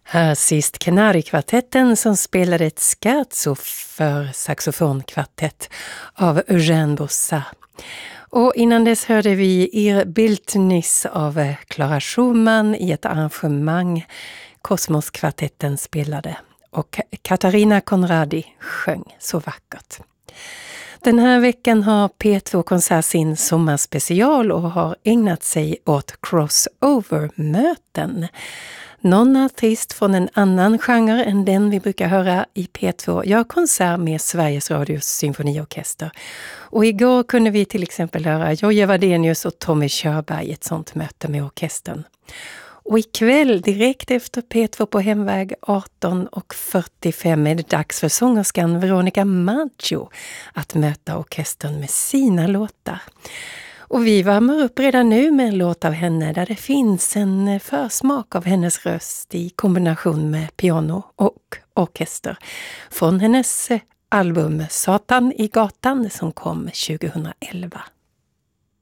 Här sist Kanarikvartetten som spelade ett scherzo för saxofonkvartett av Eugène Bossa. Och innan dess hörde vi Ir Bildnis av Clara Schumann i ett arrangemang Kosmoskvartetten spelade. Och Katarina Conradi sjöng så vackert. Den här veckan har P2 Konsert sin sommarspecial och har ägnat sig åt crossover-möten. Någon artist från en annan genre än den vi brukar höra i P2 gör konsert med Sveriges Radios symfoniorkester. Och igår kunde vi till exempel höra Jojje Wadenius och Tommy Körberg i ett sånt möte med orkestern. Och ikväll direkt efter P2 på hemväg 18:45 är det dags för sångerskan Veronica Maggio att möta orkestern med sina låtar. Och vi värmer upp redan nu med en låt av henne där det finns en försmak av hennes röst i kombination med piano och orkester från hennes album Satan i gatan som kom 2011.